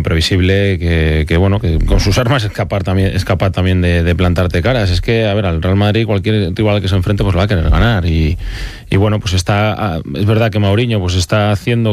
imprevisible, que bueno, que con sus armas es capaz también de plantarte caras. Es que, a ver, al Real Madrid cualquier rival que se enfrente pues va a querer ganar y bueno, pues es verdad que Mourinho pues está haciendo